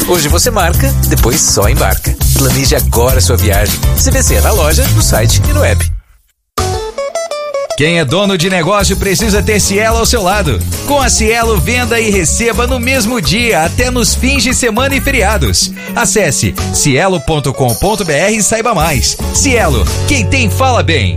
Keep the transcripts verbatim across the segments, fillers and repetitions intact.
Hoje você marca, depois só embarca. Planeje agora sua viagem. C V C é na loja, no site e no app. Quem é dono de negócio precisa ter Cielo ao seu lado. Com a Cielo, venda e receba no mesmo dia, até nos fins de semana e feriados. Acesse cielo ponto com ponto br e saiba mais. Cielo, quem tem fala bem.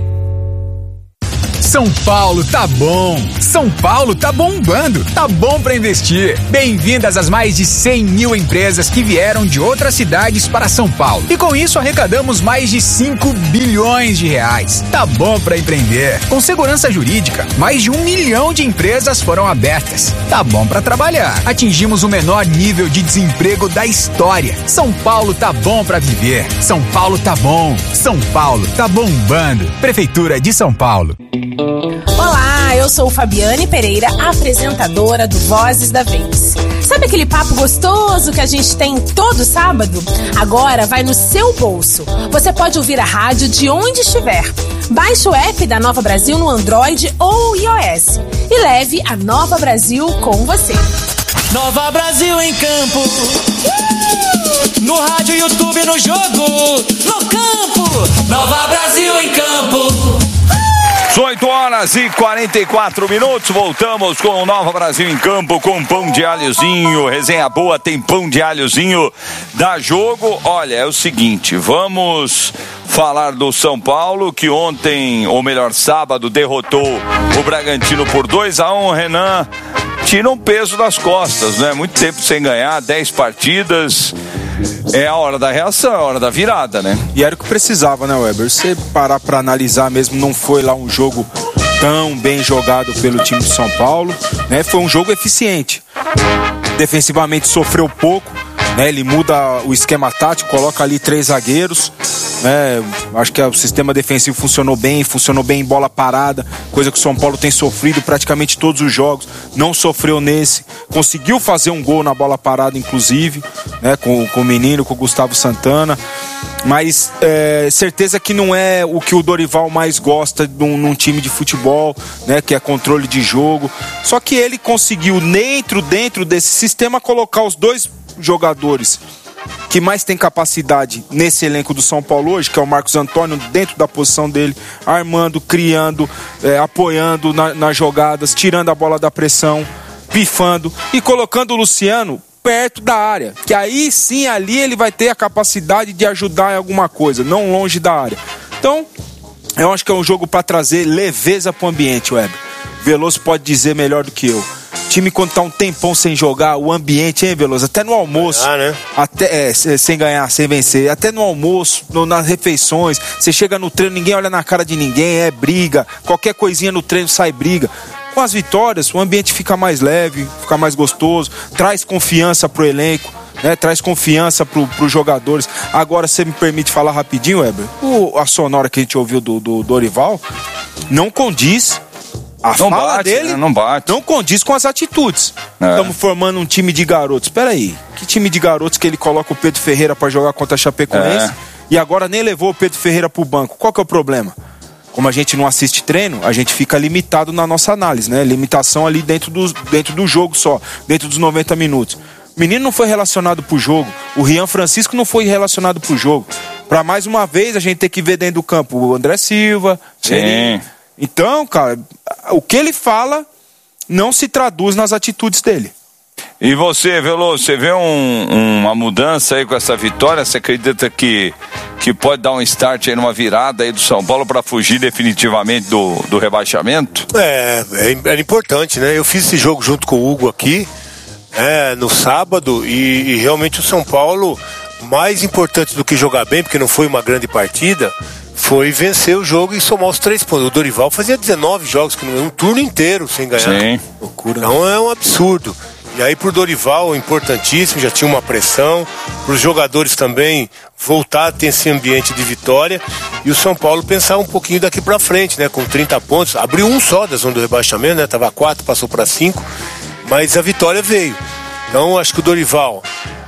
São Paulo tá bom, São Paulo tá bombando, tá bom pra investir. Bem-vindas às mais de cem mil empresas que vieram de outras cidades para São Paulo. E com isso arrecadamos mais de cinco bilhões de reais. Tá bom pra empreender. Com segurança jurídica, mais de um milhão de empresas foram abertas. Tá bom pra trabalhar. Atingimos o menor nível de desemprego da história. São Paulo tá bom pra viver. São Paulo tá bom. São Paulo tá bombando. Prefeitura de São Paulo. Olá, eu sou Fabiane Pereira, apresentadora do Vozes da Vez. Sabe aquele papo gostoso que a gente tem todo sábado? Agora vai no seu bolso. Você pode ouvir a rádio de onde estiver. Baixe o app da Nova Brasil no Android ou iOS e leve a Nova Brasil com você. Nova Brasil em campo, uh! No rádio, YouTube, no jogo, no campo. Nova Brasil em campo. oito horas e quarenta e quatro minutos, voltamos com o Nova Brasil em campo, com pão de alhozinho, resenha boa, tem pão de alhozinho, dá jogo. Olha, é o seguinte, vamos falar do São Paulo, que ontem, ou melhor, sábado, derrotou o Bragantino por dois a um, Renan, tira um peso das costas, né? Muito tempo sem ganhar, dez partidas... É a hora da reação, é a hora da virada, né? E era o que precisava, né, Weber? Você parar pra analisar mesmo, não foi lá um jogo tão bem jogado pelo time de São Paulo, né? Foi um jogo eficiente. Defensivamente sofreu pouco, né? Ele muda o esquema tático, coloca ali três zagueiros, né? Acho que o sistema defensivo funcionou bem, funcionou bem em bola parada, coisa que o São Paulo tem sofrido praticamente todos os jogos, não sofreu nesse, conseguiu fazer um gol na bola parada, inclusive, né? Com, com o menino, com o Gustavo Santana, mas é, certeza que não é o que o Dorival mais gosta num, num time de futebol, né? Que é controle de jogo, só que ele conseguiu dentro, dentro desse sistema colocar os dois jogadores que mais tem capacidade nesse elenco do São Paulo hoje, que é o Marcos Antônio, dentro da posição dele, armando, criando, é, apoiando na, nas jogadas, tirando a bola da pressão, pifando e colocando o Luciano perto da área, que aí sim ali ele vai ter a capacidade de ajudar em alguma coisa, não longe da área. Então, eu acho que é um jogo para trazer leveza pro ambiente, Weber. Veloso pode dizer melhor do que eu. Time quando tá um tempão sem jogar, o ambiente, hein, Veloso? Até no almoço, ah, né? até, é, sem ganhar, sem vencer, até no almoço, no, nas refeições, você chega no treino, ninguém olha na cara de ninguém, é briga, qualquer coisinha no treino sai briga. Com as vitórias, o ambiente fica mais leve, fica mais gostoso, traz confiança pro elenco, né? Traz confiança pro, pros jogadores. Agora, você me permite falar rapidinho, Weber? O, a sonora que a gente ouviu do, do Dorival não condiz. A não fala bate, dele né? não, bate. não condiz com as atitudes. Estamos é. formando um time de garotos. Espera aí, que time de garotos que ele coloca o Pedro Ferreira para jogar contra a Chapecoense é. e agora nem levou o Pedro Ferreira pro banco? Qual que é o problema? Como a gente não assiste treino, a gente fica limitado na nossa análise, né? Limitação ali dentro do, dentro do jogo só, dentro dos noventa minutos. O menino não foi relacionado pro jogo, o Rian Francisco não foi relacionado pro jogo. Para mais uma vez a gente ter que ver dentro do campo o André Silva. Sim. Ele... Então, cara, o que ele fala não se traduz nas atitudes dele. E você, Veloso, você vê um, uma mudança aí com essa vitória? Você acredita que, que pode dar um start aí numa virada aí do São Paulo para fugir definitivamente do, do rebaixamento? É, é, é importante, né? Eu fiz esse jogo junto com o Hugo aqui, é, no sábado, e, e realmente o São Paulo, mais importante do que jogar bem, porque não foi uma grande partida, foi vencer o jogo e somar os três pontos. O Dorival fazia dezenove jogos, que não é um turno inteiro sem ganhar. Sim. Loucura. Então é um absurdo. E aí pro Dorival, importantíssimo, já tinha uma pressão, pros jogadores também voltar a ter esse ambiente de vitória, e o São Paulo pensar um pouquinho daqui pra frente, né, com trinta pontos, abriu um só da zona do rebaixamento, né, tava quatro, passou pra cinco, mas a vitória veio. Então acho que o Dorival,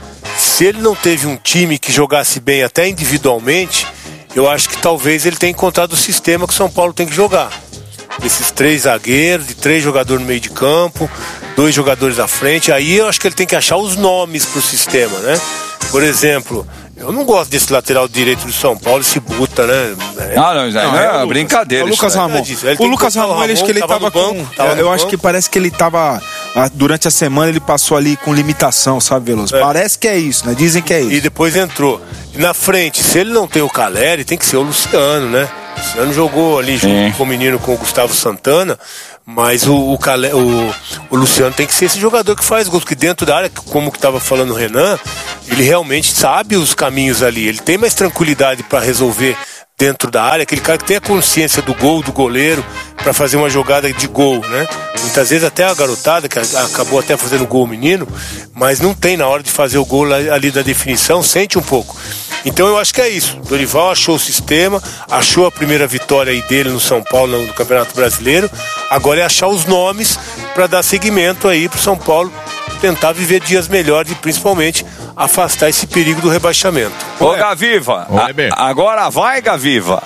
se ele não teve um time que jogasse bem até individualmente, eu acho que talvez ele tenha encontrado o sistema que o São Paulo tem que jogar. Esses três zagueiros, de três jogadores no meio de campo, dois jogadores à frente, aí eu acho que ele tem que achar os nomes pro sistema, né? Por exemplo, eu não gosto desse lateral direito do São Paulo, esse Buta, né? Ah, não, não, não é, é brincadeira. O Lucas Ramon. O Lucas Ramon, ele acho que ele tava, tava com. Tava eu acho banco. que parece que ele tava. Durante a semana ele passou ali com limitação, sabe, Veloso? É. Parece que é isso, né? Dizem que é isso. E depois entrou. E na frente, se ele não tem o Caleri, tem que ser o Luciano, né? O Luciano jogou ali junto Sim. com o menino, com o Gustavo Santana. Mas o, o, Calé, o, o Luciano tem que ser esse jogador que faz gols, que dentro da área, como que estava falando o Renan, ele realmente sabe os caminhos ali, ele tem mais tranquilidade para resolver dentro da área, aquele cara que tem a consciência do gol, do goleiro, para fazer uma jogada de gol, né? Muitas vezes até a garotada, que acabou até fazendo gol o menino, mas não tem na hora de fazer o gol ali da definição, sente um pouco. Então eu acho que é isso. Dorival achou o sistema, achou a primeira vitória aí dele no São Paulo, no Campeonato Brasileiro. Agora é achar os nomes para dar seguimento aí pro São Paulo tentar viver dias melhores e principalmente afastar esse perigo do rebaixamento. Ô Gaviva, a, agora vai, Gaviva.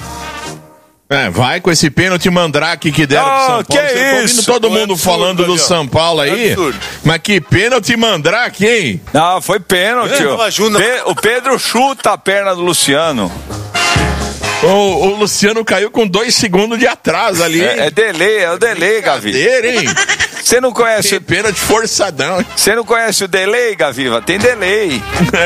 É, vai com esse pênalti mandrake que deram oh, pro São Paulo. Que Eu tô isso? ouvindo todo mundo absurdo, falando do São Paulo aí, mas que pênalti mandrake, hein? Não, foi pênalti. Pe- o Pedro chuta a perna do Luciano. O, o Luciano caiu com dois segundos de atraso ali. É, é delay, é o delay, Gavi. hein? Você não conhece... Tem pênalti forçadão. Você não conhece o delay, Gaviva? Tem delay.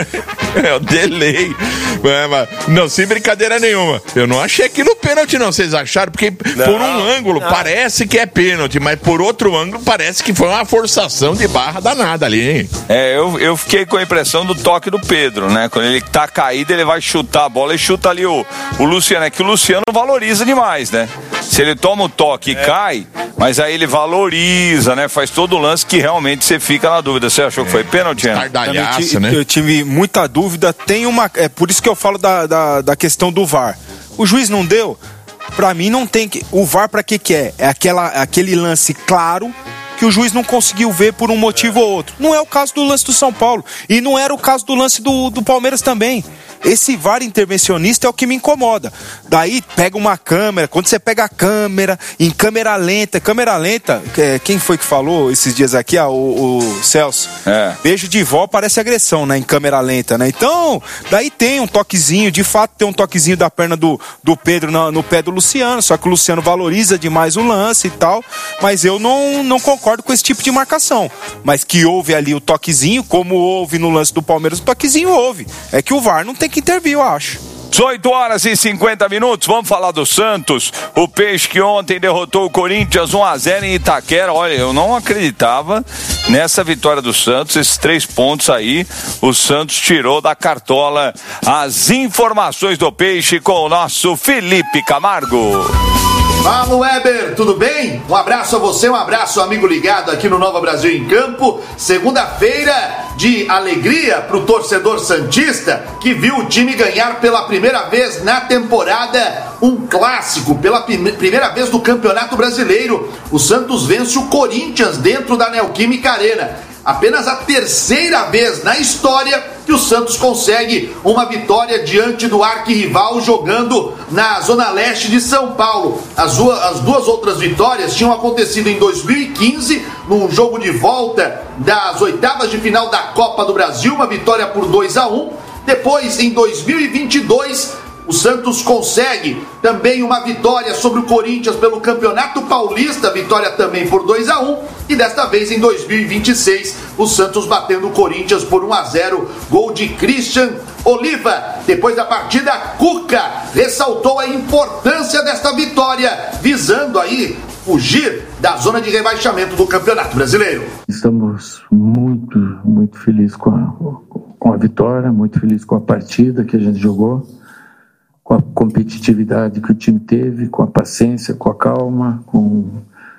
É o delay. É, mas, não, sem brincadeira nenhuma. Eu não achei aquilo pênalti, não. Vocês acharam? Porque não, por um ângulo não. parece que é pênalti, mas por outro ângulo parece que foi uma forçação de barra danada ali, hein? É, eu, eu fiquei com a impressão do toque do Pedro, né? Quando ele tá caído, ele vai chutar a bola e chuta ali o, o Luciano. É que o Luciano valoriza demais, né? Se ele toma o toque e é. cai, mas aí ele valoriza, né? Faz todo o lance que realmente você fica na dúvida. Você achou é. que foi pênalti, né? Eu, né? eu tive muita dúvida. Tem uma... É por isso que eu falo da, da, da questão do V A R. O juiz não deu? Pra mim não tem que... O V A R pra que que é? É aquela, aquele lance claro que o juiz não conseguiu ver por um motivo é. ou outro. Não é o caso do lance do São Paulo. E não era o caso do lance do, do Palmeiras também. Esse V A R intervencionista é o que me incomoda. Daí pega uma câmera, quando você pega a câmera, em câmera lenta, câmera lenta, quem foi que falou esses dias aqui? Ah, o, o Celso. É. Beijo de vó parece agressão, né? Em câmera lenta, né? Então, daí tem um toquezinho, de fato tem um toquezinho da perna do, do Pedro no, no pé do Luciano, só que o Luciano valoriza demais o lance e tal, mas eu não, não concordo com esse tipo de marcação. Mas que houve ali o toquezinho, como houve no lance do Palmeiras, o toquezinho houve. É que o V A R não tem que intervir, eu acho. dezoito horas e cinquenta minutos, vamos falar do Santos. O Peixe que ontem derrotou o Corinthians um a zero em Itaquera. Olha, eu não acreditava nessa vitória do Santos. Esses três pontos aí, o Santos tirou da cartola. As informações do Peixe com o nosso Felipe Camargo. Fala, Weber, tudo bem? Um abraço a você, um abraço, amigo ligado aqui no Nova Brasil em Campo. Segunda-feira de alegria pro torcedor santista que viu o time ganhar pela primeira vez na temporada um clássico, pela prim- primeira vez no Campeonato Brasileiro. O Santos vence o Corinthians dentro da Neoquímica Arena. Apenas a terceira vez na história que o Santos consegue uma vitória diante do arquirrival jogando na Zona Leste de São Paulo. As, as duas outras vitórias tinham acontecido em dois mil e quinze, num jogo de volta das oitavas de final da Copa do Brasil, uma vitória por dois a um. Depois, em dois mil e vinte e dois, o Santos consegue também uma vitória sobre o Corinthians pelo Campeonato Paulista, vitória também por dois a um. E desta vez, em dois mil e vinte e seis, o Santos batendo o Corinthians por um a zero, gol de Christian Oliva. Depois da partida, Cuca ressaltou a importância desta vitória, visando aí fugir da zona de rebaixamento do Campeonato Brasileiro. Estamos muito, muito felizes com a, com a vitória, muito felizes com a partida que a gente jogou, com a competitividade que o time teve, com a paciência, com a calma, com,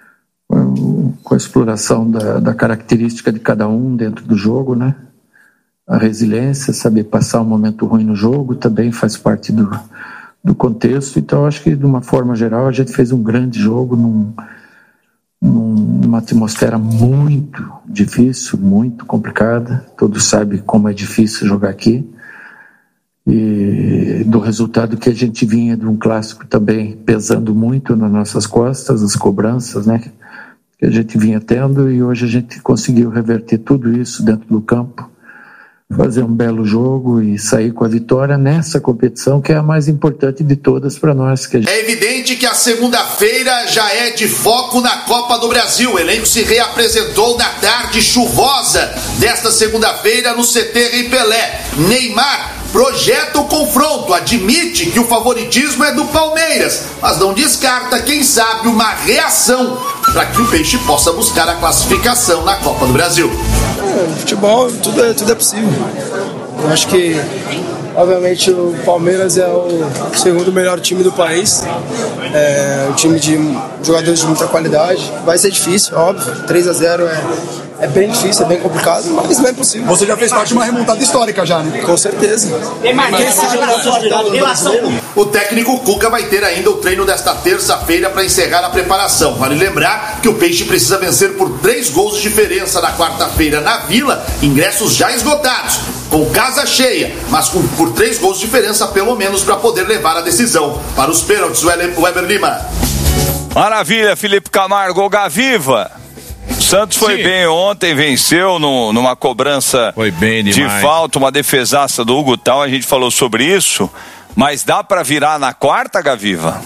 com a exploração da, da característica de cada um dentro do jogo, né? A resiliência, saber passar um momento ruim no jogo também faz parte do, do contexto. Então, acho que de uma forma geral a gente fez um grande jogo num, numa atmosfera muito difícil, muito complicada. Todos sabem como é difícil jogar aqui. E do resultado que a gente vinha de um clássico também pesando muito nas nossas costas, as cobranças, né, que a gente vinha tendo, e hoje a gente conseguiu reverter tudo isso dentro do campo, fazer um belo jogo e sair com a vitória nessa competição que é a mais importante de todas para nós. Que a gente... É evidente que a segunda-feira já é de foco na Copa do Brasil. O elenco se reapresentou na tarde chuvosa desta segunda-feira no C T Rei Pelé. Neymar projeta o confronto, admite que o favoritismo é do Palmeiras, mas não descarta, quem sabe, uma reação para que o Peixe possa buscar a classificação na Copa do Brasil. É, no futebol tudo é, tudo é possível. Eu acho que, obviamente, o Palmeiras é o segundo melhor time do país, é um time de jogadores de muita qualidade. Vai ser difícil, óbvio, três a zero é, é bem difícil, é bem complicado, mas não é possível. Você já fez parte de uma remontada histórica já, né? Com certeza. O técnico Cuca vai ter ainda o treino desta terça-feira para encerrar a preparação. Vale lembrar que o Peixe precisa vencer por três gols de diferença na quarta-feira na Vila, ingressos já esgotados, com casa cheia, mas com, por três gols de diferença pelo menos para poder levar a decisão para os pênaltis. O Weber Lima. Maravilha, Felipe Camargo, Gaviva. O Santos foi Sim. bem ontem, venceu no, numa cobrança foi bem de falta, uma defesaça do Hugo Tal, a gente falou sobre isso, mas dá pra virar na quarta, Gaviva?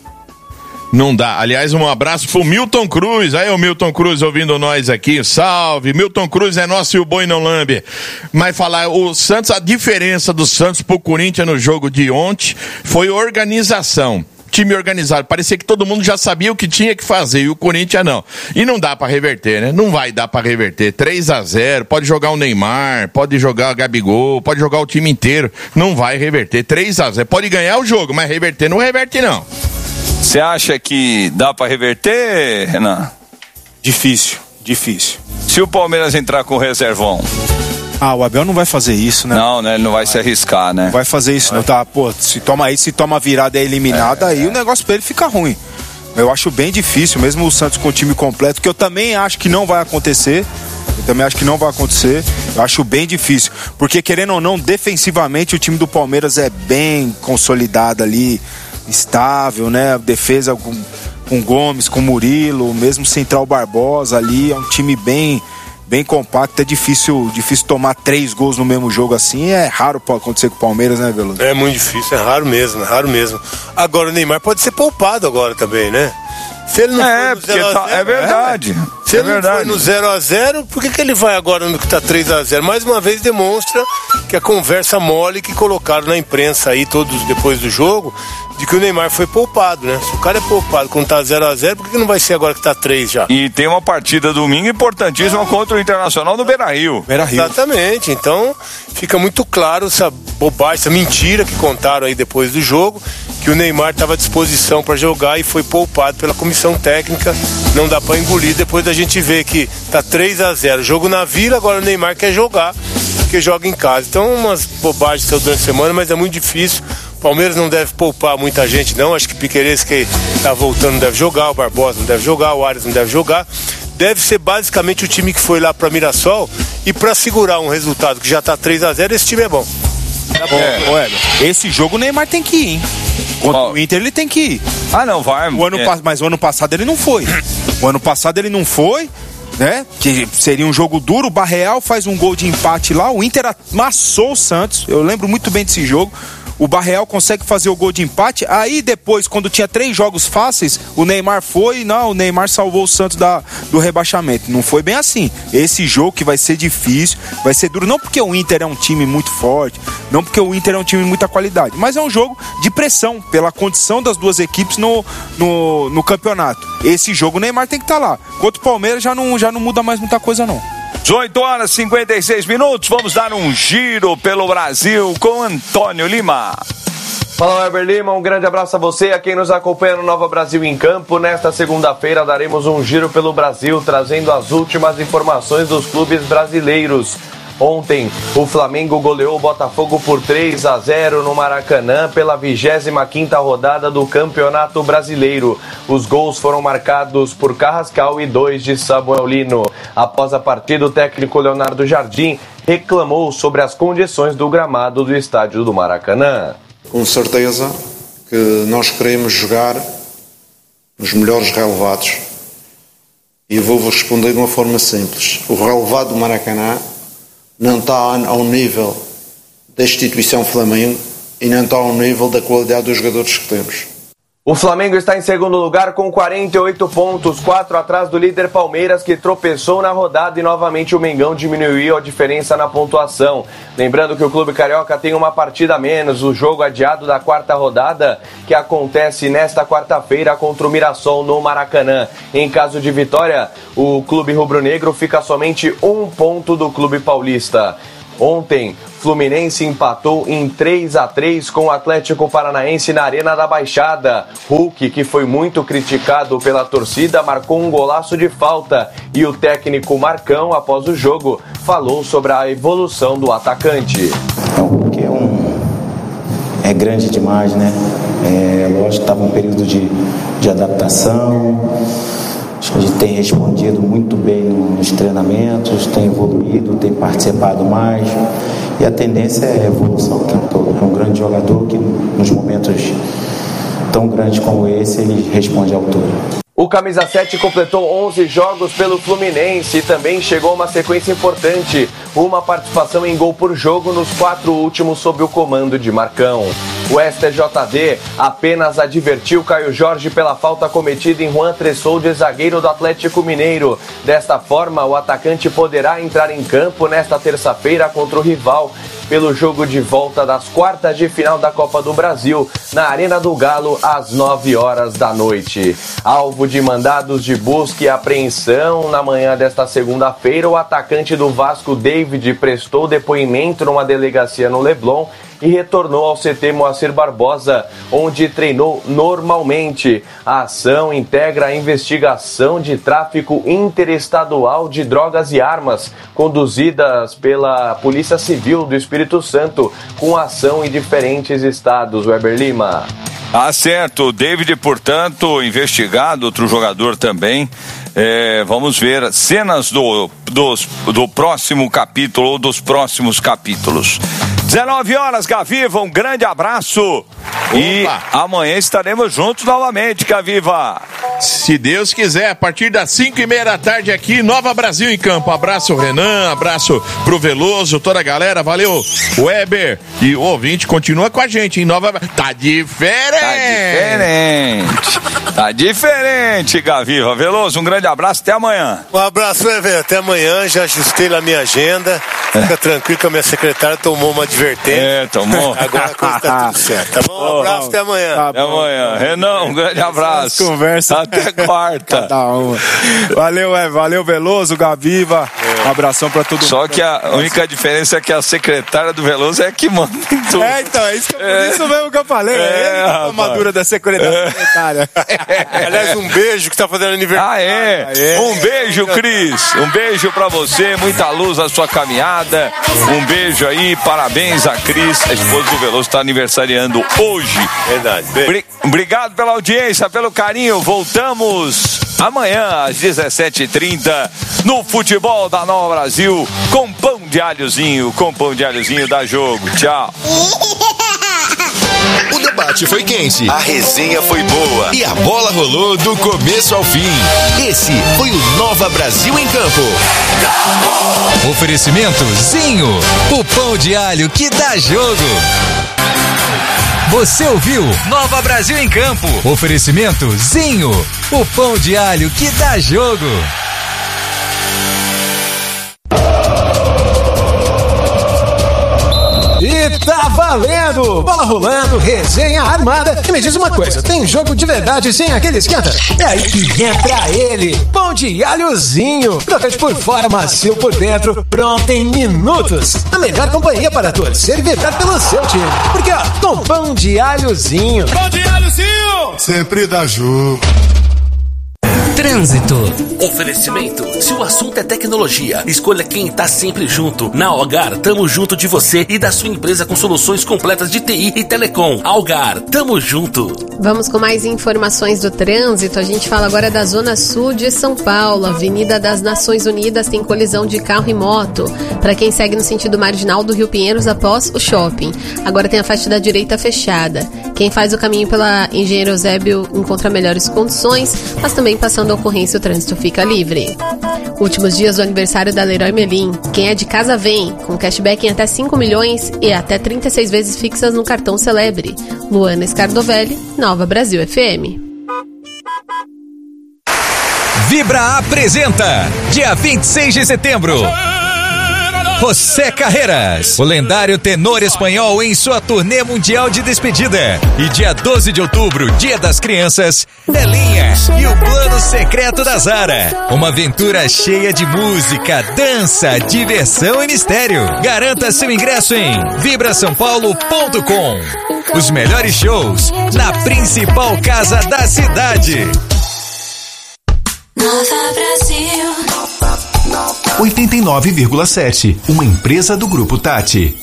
Não dá. Aliás, um abraço pro Milton Cruz. Aí o Milton Cruz ouvindo nós aqui. Salve. Milton Cruz é nosso e o boi não lambe. Mas falar, o Santos, a diferença do Santos pro Corinthians no jogo de ontem foi organização. Time organizado, parecia que todo mundo já sabia o que tinha que fazer e o Corinthians não. E não dá pra reverter, né? Não vai dar pra reverter. três a zero, pode jogar o Neymar, pode jogar o Gabigol, pode jogar o time inteiro. Não vai reverter. três a zero, pode ganhar o jogo, mas reverter não reverte não. Você acha que dá pra reverter, Renan? Difícil, difícil. Se o Palmeiras entrar com o reservão? Ah, o Abel não vai fazer isso, né? Não, né? Ele não vai, vai se arriscar, né? Não vai fazer isso, vai. não. Tá, pô, se toma aí, se toma virada e é eliminada, é, aí é. o negócio pra ele fica ruim. Eu acho bem difícil, mesmo o Santos com o time completo, que eu também acho que não vai acontecer. Eu também acho que não vai acontecer. Eu acho bem difícil. Porque, querendo ou não, defensivamente o time do Palmeiras é bem consolidado ali, estável, né? Defesa com, com Gomes, com Murilo, mesmo Central Barbosa ali, é um time bem... bem compacto, é difícil, difícil tomar três gols no mesmo jogo assim, é raro acontecer com o Palmeiras, né, Veloso? É muito difícil, é raro mesmo, é raro mesmo. Agora o Neymar pode ser poupado agora também, né? Se ele não é, porque tá, é verdade. É. Se é ele verdade. não foi no zero a zero, por que, que ele vai agora no que tá três a zero? Mais uma vez demonstra que a conversa mole que colocaram na imprensa aí, todos depois do jogo, de que o Neymar foi poupado, né? Se o cara é poupado quando tá zero a zero, por que, que não vai ser agora que tá três já? E tem uma partida domingo importantíssima contra o Internacional no Beira-Rio. Beira-Rio. Exatamente, então fica muito claro essa bobagem, essa mentira que contaram aí depois do jogo, que o Neymar estava à disposição para jogar e foi poupado pela comissão técnica. Não dá para engolir depois da gente ver que tá três a zero, jogo na Vila, agora o Neymar quer jogar, porque joga em casa. Então umas bobagens durante a semana, mas é muito difícil. O Palmeiras não deve poupar muita gente não, acho que Piquerez que tá voltando não deve jogar, o Barbosa não deve jogar, o Arias não deve jogar. Deve ser basicamente o time que foi lá para Mirassol, e para segurar um resultado que já tá três a zero, esse time é bom. Tá bom. É, olha, esse jogo o Neymar tem que ir, hein? Contra oh. o Inter ele tem que ir. Ah, não, vai. O ano, é. Mas o ano passado ele não foi. O ano passado ele não foi, né? Que seria um jogo duro. O Barreal faz um gol de empate lá. O Inter amassou o Santos. Eu lembro muito bem desse jogo. O Barreal consegue fazer o gol de empate. Aí depois, quando tinha três jogos fáceis, o Neymar foi e não, o Neymar salvou o Santos da, do rebaixamento. Não foi bem assim. Esse jogo que vai ser difícil, vai ser duro. Não porque o Inter é um time muito forte, não porque o Inter é um time de muita qualidade, mas é um jogo de pressão, pela condição das duas equipes no, no, no campeonato. Esse jogo o Neymar tem que estar lá. Contra o Palmeiras já não, já não muda mais muita coisa não. dezoito horas e cinquenta e seis minutos, vamos dar um giro pelo Brasil com Antônio Lima. Fala, Weber Lima, um grande abraço a você, a quem nos acompanha no Nova Brasil em Campo. Nesta segunda-feira daremos um giro pelo Brasil, trazendo as últimas informações dos clubes brasileiros. Ontem, o Flamengo goleou o Botafogo por três a zero no Maracanã pela vigésima quinta rodada do Campeonato Brasileiro. Os gols foram marcados por Carrascal e dois de Samuel Lino. Após a partida, o técnico Leonardo Jardim reclamou sobre as condições do gramado do estádio do Maracanã. Com certeza que nós queremos jogar nos melhores relevados E vou-vos responder de uma forma simples. O relevado do Maracanã não está ao nível da instituição Flamengo e não está ao nível da qualidade dos jogadores que temos. O Flamengo está em segundo lugar com quarenta e oito pontos, quatro atrás do líder Palmeiras, que tropeçou na rodada, e novamente o Mengão diminuiu a diferença na pontuação. Lembrando que o Clube Carioca tem uma partida a menos, o jogo adiado da quarta rodada, que acontece nesta quarta-feira contra o Mirassol no Maracanã. Em caso de vitória, o Clube Rubro-Negro fica somente um ponto do Clube Paulista. Ontem, Fluminense empatou em três a três com o Atlético Paranaense na Arena da Baixada. Hulk, que foi muito criticado pela torcida, marcou um golaço de falta, e o técnico Marcão, após o jogo, falou sobre a evolução do atacante. O Hulk é, um... é grande demais, né? É, lógico que estava um período de, de adaptação. Acho que a gente tem respondido muito bem nos treinamentos, tem evoluído, tem participado mais. E a tendência é a evolução o tempo todo. É um grande jogador que, nos momentos tão grandes como esse, ele responde à altura. O camisa sete completou onze jogos pelo Fluminense e também chegou a uma sequência importante, uma participação em gol por jogo nos quatro últimos sob o comando de Marcão. O S T J D apenas advertiu Caio Jorge pela falta cometida em Juan Tressolde, zagueiro do Atlético Mineiro. Desta forma, o atacante poderá entrar em campo nesta terça-feira contra o rival pelo jogo de volta das quartas de final da Copa do Brasil, na Arena do Galo, às nove horas da noite. Alvo de mandados de busca e apreensão, na manhã desta segunda-feira, o atacante do Vasco, David, prestou depoimento numa delegacia no Leblon e retornou ao C T Moacir Barbosa, onde treinou normalmente. A ação integra a investigação de tráfico interestadual de drogas e armas, conduzidas pela Polícia Civil do Espírito Santo, com ação em diferentes estados. Weber Lima. Ah, certo. David, portanto, investigado, outro jogador também. É, vamos ver cenas do, dos, do próximo capítulo ou dos próximos capítulos. dezenove horas, Gaviva, um grande abraço. Opa. E amanhã estaremos juntos novamente, Gaviva. Se Deus quiser, a partir das cinco e meia da tarde aqui, Nova Brasil em Campo. Abraço, Renan, abraço pro Veloso, toda a galera, valeu, Weber. E o ouvinte continua com a gente em Nova... Tá diferente! Tá diferente! Tá diferente, Gaviva. Veloso, um grande abraço, até amanhã. Um abraço, Weber, até amanhã, já ajustei lá minha agenda. Fica tranquilo que a minha secretária tomou uma advertência. É, tomou. Agora a coisa tá tudo certo, tá bom? Um abraço, até amanhã. Tá até amanhã. Renan, um grande abraço. Conversa. Até quarta. Cada uma. Valeu, é, valeu, Veloso, Gaviva. Um abração pra todo mundo. Só que a única diferença é que a secretária do Veloso é que manda em tudo. É, então, é isso, que, é. isso mesmo que eu falei. É, é a madura da secretária. É. Aliás, um beijo que tá fazendo aniversário. Ah, é? Ah, é. Um beijo, Cris. Um beijo pra você, muita luz na sua caminhada. Um beijo aí, parabéns a Cris, a esposa do Veloso, tá aniversariando hoje. Verdade. Bri- Obrigado pela audiência, pelo carinho. Voltamos amanhã às dezessete e trinta no Futebol da Nova Brasil com pão de alhozinho, com pão de alhozinho da Jogo. Tchau. O debate foi quente, a resenha foi boa e a bola rolou do começo ao fim. Esse foi o Nova Brasil em Campo. Oferecimento Zinho, o pão de alho que dá jogo. Você ouviu Nova Brasil em Campo. Oferecimento Zinho, o pão de alho que dá jogo. E tá valendo! Bola rolando, resenha armada. E me diz uma coisa, tem jogo de verdade sem aquele esquenta? É aí que entra ele, pão de alhozinho. Crocante por fora, macio por dentro, pronto em minutos. A melhor companhia para torcer e vibrar pelo seu time. Porque ó, com pão de alhozinho. Pão de alhozinho! Sempre dá jogo. Trânsito. Oferecimento. Se o assunto é tecnologia, escolha quem tá sempre junto. Na Algar, tamo junto de você e da sua empresa com soluções completas de T I e telecom. Algar, tamo junto. Vamos com mais informações do trânsito. A gente fala agora da Zona Sul de São Paulo. Avenida das Nações Unidas tem colisão de carro e moto. Para quem segue no sentido marginal do Rio Pinheiros após o shopping. Agora tem a faixa da direita fechada. Quem faz o caminho pela Engenheiro Eusébio encontra melhores condições, mas também passando a ocorrência o trânsito fica livre. Últimos dias do aniversário da Leroy Merlin. Quem é de casa vem, com cashback em até cinco milhões e até trinta e seis vezes fixas no cartão Celebre. Luana Scardovelli, Nova Brasil F M. Vibra apresenta, dia vinte e seis de setembro, José Carreras, o lendário tenor espanhol em sua turnê mundial de despedida. E dia doze de outubro, Dia das Crianças, Belinha e o Plano Secreto da Zara. Uma aventura cheia de música, dança, diversão e mistério. Garanta seu ingresso em vibra são paulo ponto com. Os melhores shows na principal casa da cidade. Nova Brasil oitenta e nove vírgula sete, uma empresa do Grupo Tati.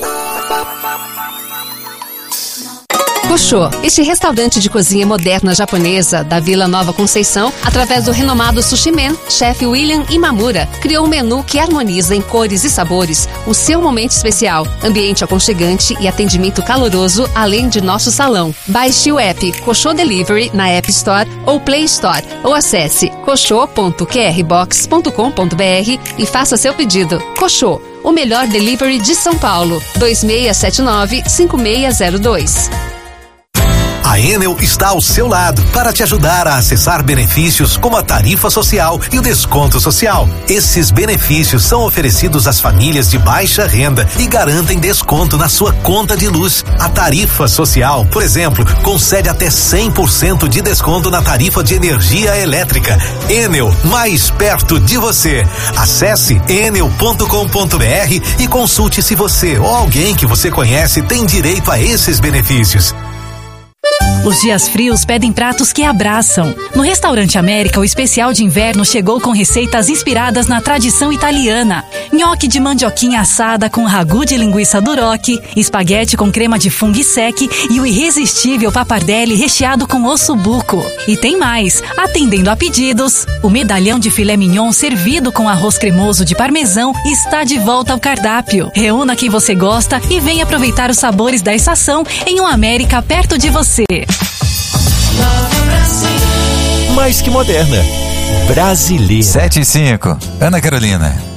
Koshô, este restaurante de cozinha moderna japonesa da Vila Nova Conceição, através do renomado Sushi Man, chefe William Imamura, criou um menu que harmoniza em cores e sabores o seu momento especial, ambiente aconchegante e atendimento caloroso, além de nosso salão. Baixe o app Koshô Delivery na App Store ou Play Store, ou acesse koshô ponto q r box ponto com ponto b r e faça seu pedido. Koshô, o melhor delivery de São Paulo. dois seis sete nove, cinco seis zero dois. A Enel está ao seu lado para te ajudar a acessar benefícios como a tarifa social e o desconto social. Esses benefícios são oferecidos às famílias de baixa renda e garantem desconto na sua conta de luz. A tarifa social, por exemplo, concede até cem por cento de desconto na tarifa de energia elétrica. Enel, mais perto de você. Acesse enel ponto com ponto b r e consulte se você ou alguém que você conhece tem direito a esses benefícios. Os dias frios pedem pratos que abraçam. No Restaurante América, o especial de inverno chegou com receitas inspiradas na tradição italiana. Nhoque de mandioquinha assada com ragu de linguiça duroc, espaguete com crema de fungo e sec e o irresistível pappardelle recheado com ossobuco. E tem mais, atendendo a pedidos, o medalhão de filé mignon servido com arroz cremoso de parmesão está de volta ao cardápio. Reúna quem você gosta e venha aproveitar os sabores da estação em um América perto de você. Mais que moderna, brasileira. sete e cinco, Ana Carolina.